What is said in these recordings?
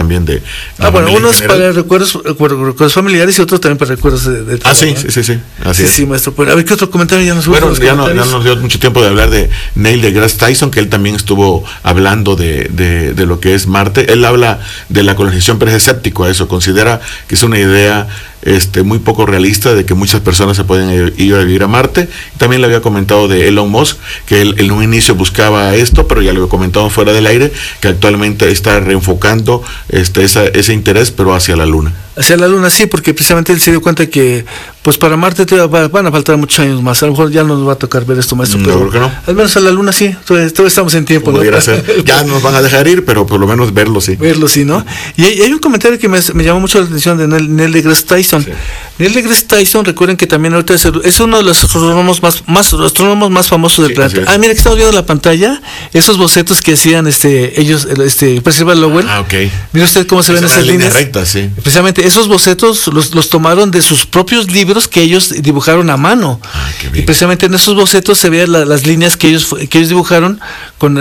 también de... bueno, unos para recuerdos familiares y otros también para recuerdos de trabajo. Sí, así es. Sí, maestro. Pues, a ver, ¿qué otro comentario ya nos Bueno, ya nos dio mucho tiempo de hablar de Neil deGrasse Tyson, que él también estuvo hablando de lo que es Marte. Él habla de la colonización, pero es escéptico a eso, considera que es una idea muy poco realista de que muchas personas se pueden ir a vivir a Marte. También le había comentado de Elon Musk, que él en un inicio buscaba esto, pero ya le había comentado fuera del aire, que actualmente está reenfocando ese interés, pero hacia la Luna. Hacia la Luna, sí, porque precisamente él se dio cuenta que pues para Marte van a faltar muchos años más. A lo mejor ya no nos va a tocar ver esto, maestro, pero creo que no. Al menos a la Luna sí, todavía estamos en tiempo, ¿no? Pudiera ser. Ya nos van a dejar ir, pero por lo menos verlo sí. Verlo sí, ¿no? Y hay un comentario que me llamó mucho la atención de Neil deGrasse Tyson. Sí. Neil deGrasse Tyson, recuerden que también ahorita es uno de los astrónomos más famosos del planeta. Mira que estamos viendo en la pantalla esos bocetos que hacían ellos, Percival Lowell. Ok. Mira usted cómo se ven esas líneas rectas, sí. Precisamente esos bocetos los tomaron de sus propios libros que ellos dibujaron a mano. Y precisamente en esos bocetos se veían las líneas que ellos dibujaron con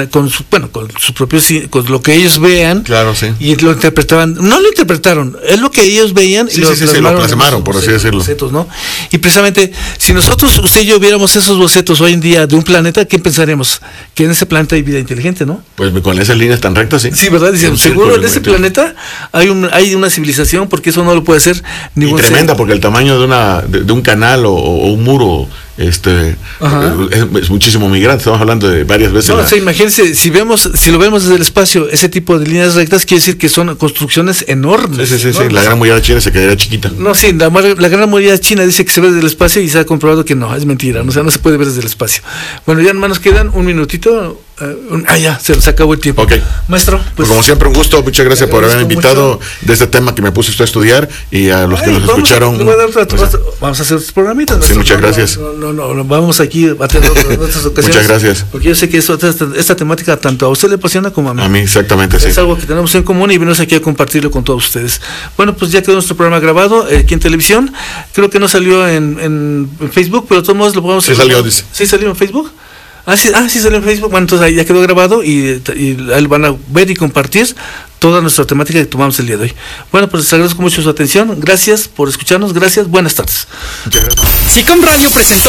lo que ellos vean. Claro, sí. Y lo interpretaban, no lo interpretaron, es lo que ellos veían y lo plasmaron, por así decirlo. Bocetos, ¿no? Y precisamente, si nosotros, usted y yo, viéramos esos bocetos hoy en día de un planeta, ¿qué pensaríamos? Que en ese planeta hay vida inteligente, ¿no? Pues con esas líneas tan rectas, sí. Sí, ¿verdad? Dicen, seguro en ese planeta hay una civilización, porque eso no lo puede ser ningún ser. Tremenda, porque el tamaño de un canal o un muro es muchísimo migrante. Estamos hablando de varias veces. Imagínense, si lo vemos desde el espacio, ese tipo de líneas rectas quiere decir que son construcciones enormes. Sí. La Gran Muralla China se quedaría chiquita. No, sí, la Gran Muralla China dice que se ve desde el espacio y se ha comprobado que no, es mentira, no se puede ver desde el espacio. Bueno, ya hermanos, quedan un minutito. Ya, se nos acabó el tiempo. Ok. Maestro, pues como siempre, un gusto, muchas gracias por haberme invitado de este tema que me puse usted a estudiar, y a los que nos escucharon. Vamos a hacer otros programitas. Sí, muchas gracias. No, vamos aquí a tener otras ocasiones. Muchas gracias. Porque yo sé que esta temática tanto a usted le apasiona como a mí. A mí, exactamente, sí. Es algo que tenemos en común y venimos aquí a compartirlo con todos ustedes. Bueno, pues ya quedó nuestro programa grabado aquí en televisión. Creo que no salió en Facebook, pero de todos modos lo podemos... Sí salió, dice. ¿Sí salió en Facebook? Sí salió en Facebook. Bueno, entonces ahí ya quedó grabado y ahí van a ver y compartir toda nuestra temática que tomamos el día de hoy. Bueno, pues les agradezco mucho su atención. Gracias por escucharnos. Gracias. Buenas tardes. SICOM Radio presentó.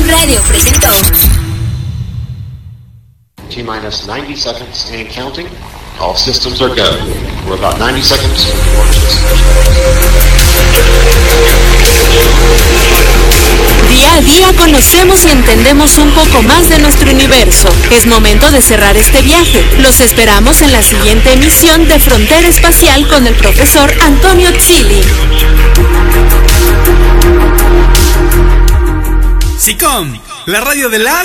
T-minus 90 seconds and counting. All systems are go. We're about 90 seconds. Día a día conocemos y entendemos un poco más de nuestro universo. Es momento de cerrar este viaje. Los esperamos en la siguiente emisión de Frontera Espacial con el profesor Antonio Zilli. SICOM, la radio de las...